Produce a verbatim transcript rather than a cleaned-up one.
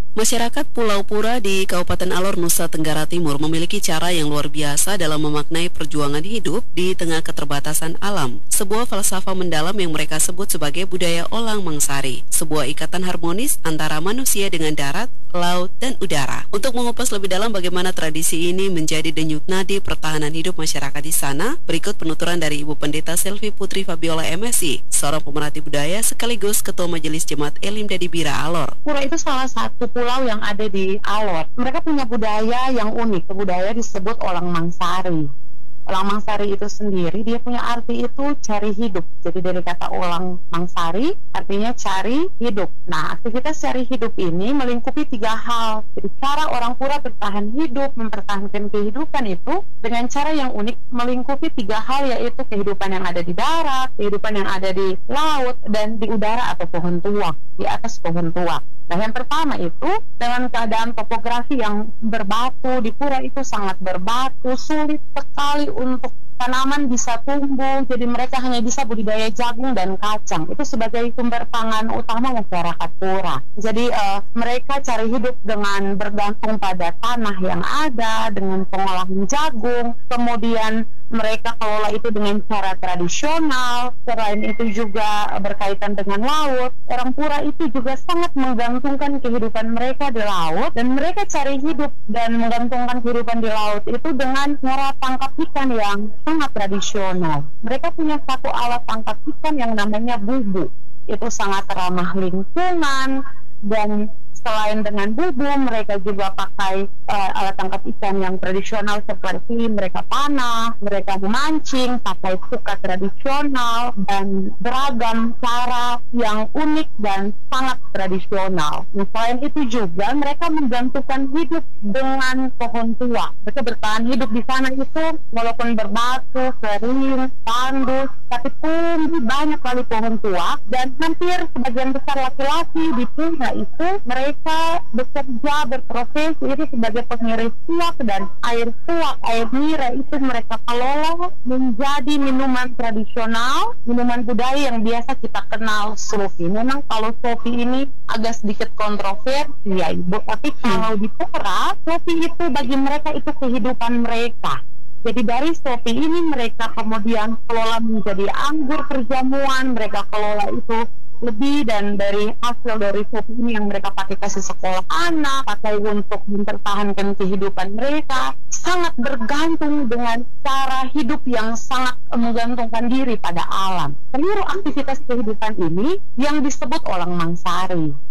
Masyarakat Pulau Pura di Kabupaten Alor, Nusa Tenggara Timur memiliki cara yang luar biasa dalam memaknai perjuangan hidup di tengah keterbatasan alam. Sebuah falsafah mendalam yang mereka sebut sebagai budaya Olang Mangsari, sebuah ikatan harmonis antara manusia dengan darat, laut, dan udara. Untuk mengupas lebih dalam bagaimana tradisi ini menjadi denyut nadi pertahanan hidup masyarakat di sana, berikut penuturan dari Ibu Pendeta Selvi Putri Fabiola M Si, seorang pemerhati budaya sekaligus Ketua Majelis Jemaat Elim Dadibira Alor. Pura itu salah satu pulau yang ada di Alor. Mereka punya budaya yang unik. Budaya disebut Olang Mangsari. Olang Mangsari itu sendiri dia punya arti itu cari hidup. Jadi dari kata Olang Mangsari artinya cari hidup. Nah, aktivitas cari hidup ini melingkupi tiga hal. Jadi cara orang Pura bertahan hidup, mempertahankan kehidupan itu dengan cara yang unik melingkupi tiga hal, yaitu kehidupan yang ada di darat, kehidupan yang ada di laut, dan di udara atau pohon tuak, di atas pohon tuak. Nah, yang pertama itu dengan keadaan topografi yang berbatu, di Pura itu sangat berbatu, sulit sekali untuk tanaman bisa tumbuh, jadi mereka hanya bisa budidaya jagung dan kacang. Itu sebagai sumber pangan utama masyarakat Pura. Jadi uh, mereka cari hidup dengan bergantung pada tanah yang ada, dengan pengolahan jagung, kemudian mereka kelola itu dengan cara tradisional. Selain itu juga berkaitan dengan laut. Orang Pura itu juga sangat menggantungkan kehidupan mereka di laut, dan mereka cari hidup dan menggantungkan kehidupan di laut itu dengan cara tangkap ikan yang sangat tradisional. Mereka punya satu alat tangkap ikan yang namanya bubu. Itu sangat ramah lingkungan, dan selain dengan bubu, mereka juga pakai uh, alat tangkap ikan yang tradisional seperti mereka panah, mereka memancing, pakai pukat tradisional, dan beragam cara yang unik dan sangat tradisional. Nah, selain itu juga mereka menggantungkan hidup dengan pohon tua. Mereka bertahan hidup di sana itu walaupun berbatu, kering, tandus, tapi tumbuh banyak kali pohon tua, dan hampir sebagian besar laki-laki di Pura itu mereka mereka bekerja, berprofesi itu sebagai pengiris tuak, dan air tuak, air nira itu mereka kelola menjadi minuman tradisional, minuman budaya yang biasa kita kenal, sofi. Memang kalau sofi ini agak sedikit kontroversi ya Ibu, tapi kalau di Pura, sofi itu bagi mereka itu kehidupan mereka. Jadi dari sofi ini mereka kemudian kelola menjadi anggur perjamuan, mereka kelola itu lebih, dan dari hasil dari sofi ini yang mereka pakai kasih sekolah anak, pakai untuk mempertahankan kehidupan mereka, sangat bergantung dengan cara hidup yang sangat menggantungkan diri pada alam. Seluruh aktivitas kehidupan ini yang disebut Olang Mangsari.